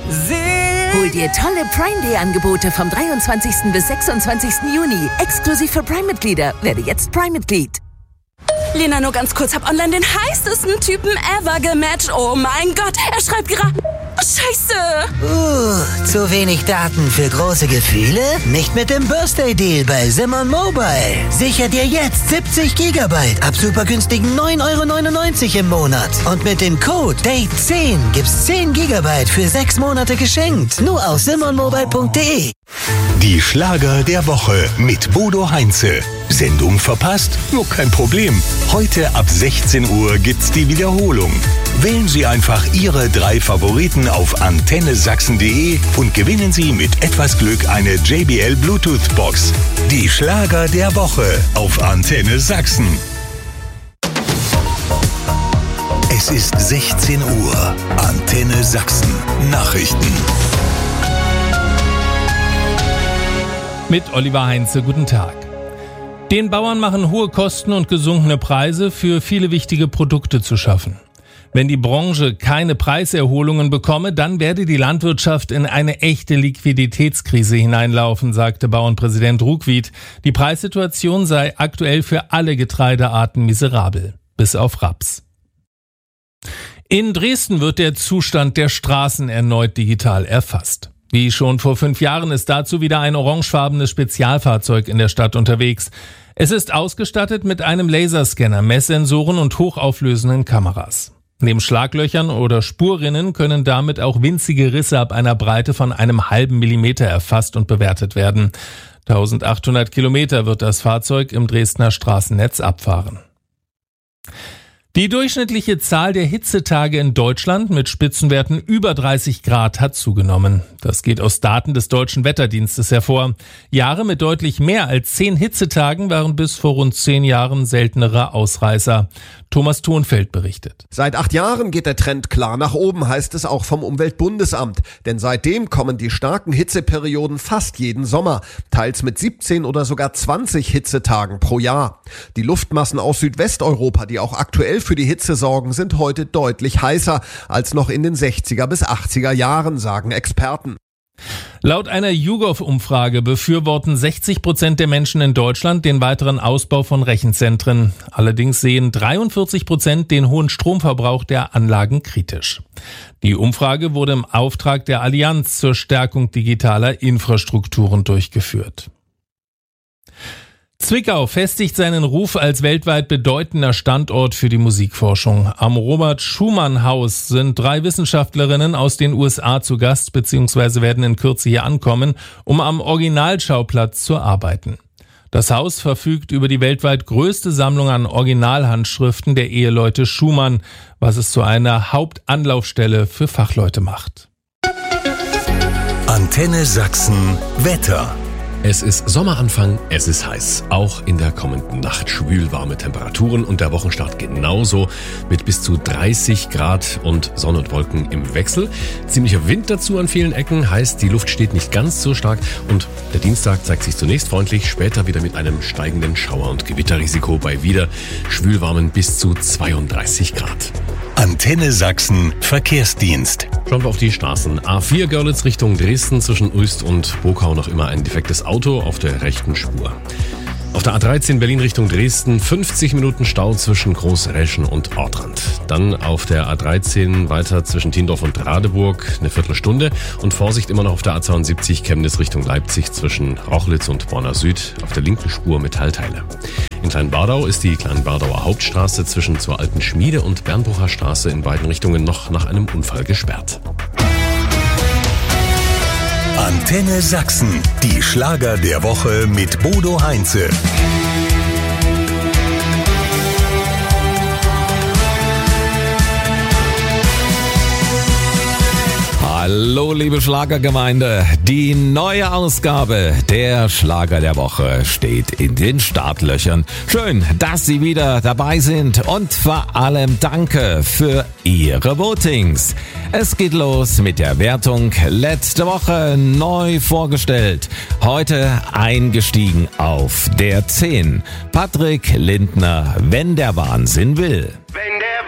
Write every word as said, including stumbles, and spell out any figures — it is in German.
Hol dir tolle Prime Day Angebote vom dreiundzwanzigsten bis sechsundzwanzigsten Juni. Exklusiv für Prime-Mitglieder. Werde jetzt Prime-Mitglied. Lena, nur ganz kurz, hab online den heißesten Typen ever gematcht. Oh mein Gott, er schreibt gerade... Scheiße! Uh, zu wenig Daten für große Gefühle? Nicht mit dem Birthday Deal bei Simon Mobile. Sicher dir jetzt siebzig Gigabyte ab super günstigen neun Euro neunundneunzig im Monat. Und mit dem Code Date zehn gibt's zehn Gigabyte für sechs Monate geschenkt. Nur auf simon mobile punkt de. Die Schlager der Woche mit Bodo Heinze. Sendung verpasst? Nur kein Problem. Heute ab sechzehn Uhr gibt's die Wiederholung. Wählen Sie einfach Ihre drei Favoriten auf antenne sachsen punkt de und gewinnen Sie mit etwas Glück eine J B L Bluetooth Box. Die Schlager der Woche auf Antenne Sachsen. Es ist sechzehn Uhr. Antenne Sachsen. Nachrichten. Mit Oliver Heinze, guten Tag. Den Bauern machen hohe Kosten und gesunkene Preise für viele wichtige Produkte zu schaffen. Wenn die Branche keine Preiserholungen bekomme, dann werde die Landwirtschaft in eine echte Liquiditätskrise hineinlaufen, sagte Bauernpräsident Ruckwied. Die Preissituation sei aktuell für alle Getreidearten miserabel, bis auf Raps. In Dresden wird der Zustand der Straßen erneut digital erfasst. Wie schon vor fünf Jahren ist dazu wieder ein orangefarbenes Spezialfahrzeug in der Stadt unterwegs. Es ist ausgestattet mit einem Laserscanner, Messsensoren und hochauflösenden Kameras. Neben Schlaglöchern oder Spurrinnen können damit auch winzige Risse ab einer Breite von einem halben Millimeter erfasst und bewertet werden. eintausendachthundert Kilometer wird das Fahrzeug im Dresdner Straßennetz abfahren. Die durchschnittliche Zahl der Hitzetage in Deutschland mit Spitzenwerten über dreißig Grad hat zugenommen. Das geht aus Daten des Deutschen Wetterdienstes hervor. Jahre mit deutlich mehr als zehn Hitzetagen waren bis vor rund zehn Jahren seltenere Ausreißer. Thomas Thonfeld berichtet. Seit acht Jahren geht der Trend klar nach oben, heißt es auch vom Umweltbundesamt. Denn seitdem kommen die starken Hitzeperioden fast jeden Sommer, teils mit siebzehn oder sogar zwanzig Hitzetagen pro Jahr. Die Luftmassen aus Südwesteuropa, die auch aktuell für die Hitze sorgen, sind heute deutlich heißer als noch in den sechziger bis achtziger Jahren, sagen Experten. Laut einer YouGov-Umfrage befürworten sechzig Prozent der Menschen in Deutschland den weiteren Ausbau von Rechenzentren. Allerdings sehen dreiundvierzig Prozent den hohen Stromverbrauch der Anlagen kritisch. Die Umfrage wurde im Auftrag der Allianz zur Stärkung digitaler Infrastrukturen durchgeführt. Zwickau festigt seinen Ruf als weltweit bedeutender Standort für die Musikforschung. Am Robert-Schumann-Haus sind drei Wissenschaftlerinnen aus den U S A zu Gast bzw. werden in Kürze hier ankommen, um am Originalschauplatz zu arbeiten. Das Haus verfügt über die weltweit größte Sammlung an Originalhandschriften der Eheleute Schumann, was es zu einer Hauptanlaufstelle für Fachleute macht. Antenne Sachsen Wetter. Es ist Sommeranfang, es ist heiß. Auch in der kommenden Nacht schwülwarme Temperaturen und der Wochenstart genauso mit bis zu dreißig Grad und Sonne und Wolken im Wechsel. Ziemlicher Wind dazu an vielen Ecken, heißt die Luft steht nicht ganz so stark und der Dienstag zeigt sich zunächst freundlich, später wieder mit einem steigenden Schauer- und Gewitterrisiko bei wieder schwülwarmen bis zu zweiunddreißig Grad. Antenne Sachsen Verkehrsdienst. Schauen wir auf die Straßen. A vier Görlitz Richtung Dresden, zwischen Uist und Bokau noch immer ein defektes Auto auf der rechten Spur. Auf der A dreizehn Berlin Richtung Dresden fünfzig Minuten Stau zwischen Großräschen und Ortrand. Dann auf der A dreizehn weiter zwischen Tiendorf und Radeburg eine Viertelstunde und Vorsicht immer noch auf der A zweiundsiebzig Chemnitz Richtung Leipzig zwischen Rochlitz und Borna Süd auf der linken Spur Metallteile. In Kleinbardau ist die Kleinbardauer Hauptstraße zwischen zur Alten Schmiede und Bernbrucher Straße in beiden Richtungen noch nach einem Unfall gesperrt. Antenne Sachsen, die Schlager der Woche mit Bodo Heinze. Hallo liebe Schlagergemeinde, die neue Ausgabe der Schlager der Woche steht in den Startlöchern. Schön, dass Sie wieder dabei sind und vor allem danke für Ihre Votings. Es geht los mit der Wertung, letzte Woche neu vorgestellt, heute eingestiegen auf der zehn. Patrick Lindner, wenn der Wahnsinn will. Wenn